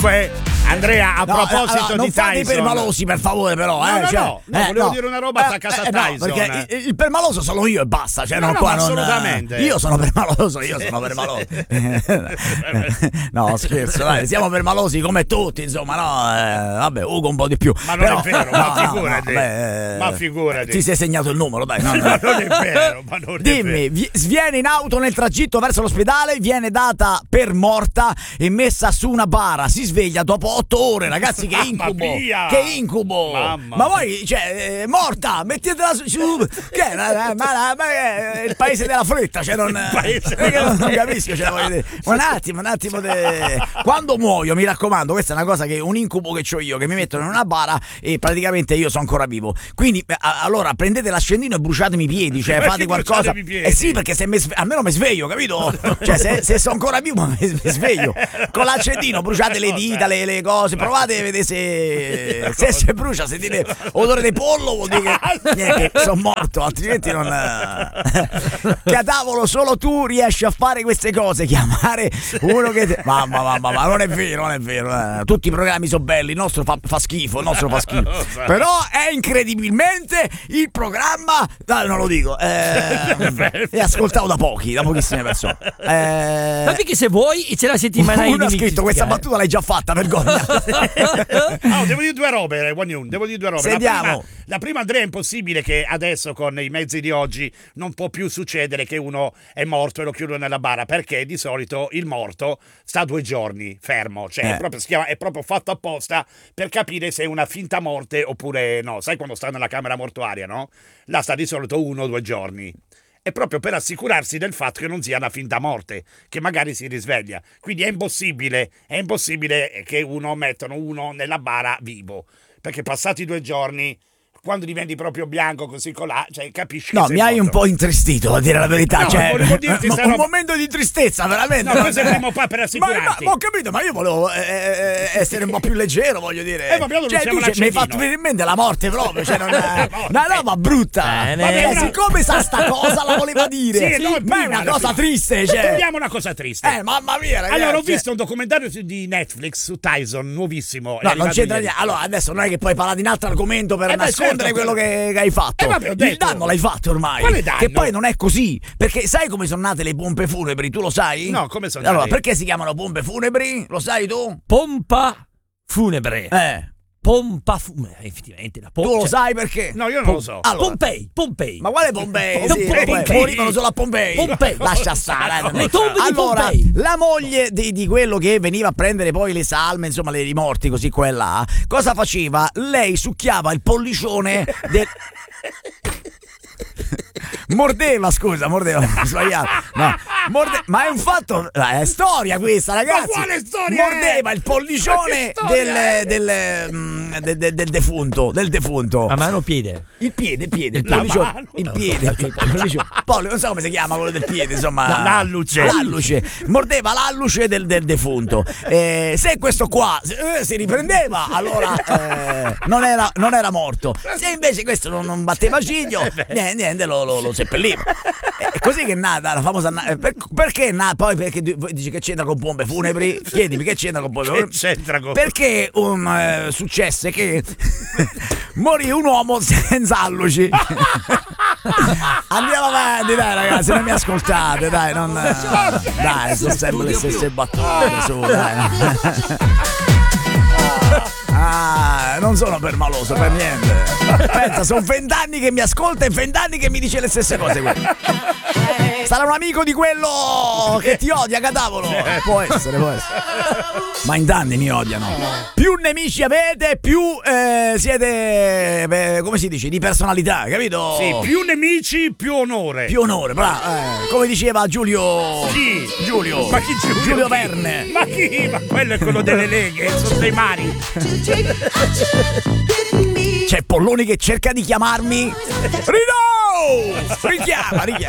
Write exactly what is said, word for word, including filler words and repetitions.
Comunque, Andrea, a no, proposito allora, di non fate i Tyson, permalosi, per favore, però. No, eh, no, cioè, no, no, eh, volevo no. dire una roba a casa eh, Tyson. No, perché il, il permaloso sono io e basta. Cioè, No, non, no, qua ma non, assolutamente. Io sono permaloso, io sono permaloso. No, scherzo, dai, siamo permalosi come tutti, insomma, no? Eh, vabbè, Ugo un po' di più. Ma non però, è vero, no, ma no, figurati. no, beh, Ma figurati. Ti sei segnato il numero, dai. No, no. Ma non è vero, ma non è Dimmi, vero. vi- sviene in auto nel tragitto verso l'ospedale, viene data per morta e messa su una bara, si sveglia dopo otto ore, ragazzi, che incubo! via! Che incubo! Mamma. Ma voi, cioè, eh, morta, mettetela su, su che è, ma, ma- ma è il paese della fretta, cioè non, paese eh, che della non, non capisco, cioè, voglio dire, un attimo, un attimo de... Quando muoio, mi raccomando, questa è una cosa che un incubo che ho io, che mi mettono in una bara e praticamente io sono ancora vivo. Quindi eh, a- allora prendete l'ascendino e bruciatemi i piedi, cioè Perché fate qualcosa. bruciatemi i piedi? Eh sì, perché se me sve- almeno mi sveglio, capito? Cioè se, se sono ancora vivo mi, mi sveglio. Con l'accendino bruciate le dita, le, le cose, provate a vedere se se si brucia, sentite odore di pollo, vuol dire che niente, sono morto, altrimenti non. Catavolo, solo tu riesci a fare queste cose, chiamare uno che te... mamma, mamma, ma non è vero, non è vero. eh. Tutti i programmi sono belli, il nostro fa, fa schifo, il nostro fa schifo. Però è incredibilmente il programma, dai, non lo dico, eh, è ascoltato da pochi, da pochissime persone. Eh, Ma perché se vuoi c'è la settimana uno ha di scritto questa battuta l'hai già fatta, vergogna. No, devo dire due robe, Wanyun, devo dire due robe. La Sentiamo. prima, la prima, Andrea, è impossibile che adesso con i mezzi di oggi non può più succedere che uno è morto e lo chiudono nella bara, perché di solito il morto sta due giorni fermo, cioè Eh. è, proprio, si chiama, è proprio fatto apposta per capire se è una finta morte oppure no. Sai quando sta nella camera mortuaria, no? Là sta di solito uno o due giorni. È proprio per assicurarsi del fatto che non sia una finta morte, che magari si risveglia. Quindi è impossibile, è impossibile che uno mettano uno nella bara vivo, perché passati due giorni, quando diventi proprio bianco così colà, cioè capisci che No, sei mi hai un morto. po' intristito, a dire la verità. No, cioè, volevo dirti un, sta un roba- momento di tristezza, veramente. No, questo è il primo pa- per ma, assicurarti. ma, ma ho capito, ma io volevo eh, eh, essere un po' più leggero, voglio dire. Eh, ma abbiamo- cioè, siamo tu cioè, mi hai l'accendino. fatto venire in mente la morte proprio. Cioè, non è, morte. una roba brutta. Bene. Vabbè, Vabbè, siccome sa sta cosa la voleva dire. Sì, no, ma è prima, una alla cosa fine. triste. Cioè. Troviamo una cosa triste. Eh, mamma mia, ragazzi. Allora, ho visto un documentario su- di Netflix su Tyson, nuovissimo. è No, non arrivato c'entra ieri. niente. Allora, adesso non è che puoi parlare di un altro argomento per Eh beh, nascondere certo, quello che, che hai fatto. Eh, vabbè, ho Il detto. danno l'hai fatto ormai. Quale danno? Che poi non è così. Perché sai come sono nate le pompe funebri? Tu lo sai? No, come sono Allora, nate? perché si chiamano pompe funebri? Lo sai tu? pompa funebre. Eh. Pompa funebre. Effettivamente la pompa. Tu lo sai perché? No, io non lo so. Allora, Pompei, Pompei. ma quale Pompei? Non Sì, Pompei. Pompei. Morivano solo a Pompei. Pompei. Lascia stare. dai. Le tombe di Allora, Pompei. la moglie di, di quello che veniva a prendere poi le salme, insomma, le, i morti così qua e là, cosa faceva? Lei succhiava il pollicione del... Mordeva, scusa, mordeva, ho sbagliato. No, morde... ma è un fatto, è storia questa, ragazzi. Ma quale storia Mordeva è? il pollicione Ma che storia del, del, mm, del, del, del defunto, del defunto. A mano o piede? Il piede, il piede, il La pollicione, mano. il piede, il pollicione. Pollo, non so come si chiama quello del piede, insomma. La- l'alluce. L'alluce. Mordeva l'alluce del, del defunto. Eh, se questo qua eh, si riprendeva, allora eh, non, era, non era morto. Se invece questo non, non batteva ciglio, niente, niente lo, lo, lo seppelliva. È così che è nata la famosa. eh, Per, perché è nata? Poi perché tu- voi dici che c'entra con pompe funebri? Chiedimi che c'entra con pompe Che funebri. c'entra con... Perché um, eh, successe che morì un uomo senza alluci. Andiamo avanti, dai ragazzi, non mi ascoltate, dai, non. Dai, sono sempre le stesse battute su, dai. Ah, non sono permaloso per niente. Pensa, sono vent'anni che mi ascolta e vent'anni che mi dice le stesse cose. Sarà un amico di quello che ti odia, Catavolo. Può essere, può essere. Ma in tanti mi odiano. Più nemici avete, più eh, siete, eh, come si dice, di personalità, capito? Sì, più nemici, più onore. Più onore, bravo. Eh, come diceva Giulio. Chi? Giulio. Ma chi Giulio? Giulio Chi? Verne. Ma chi? Ma quello è quello delle leghe, sotto i mari. C'è Polloni che cerca di chiamarmi. Rino! Richiama, richiama.